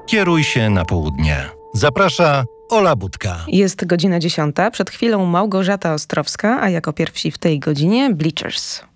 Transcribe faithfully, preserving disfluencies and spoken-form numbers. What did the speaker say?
Kieruj się na południe. Zaprasza Ola Budka. Jest godzina dziesiąta. Przed chwilą Małgorzata Ostrowska, a jako pierwsi w tej godzinie Bleachers.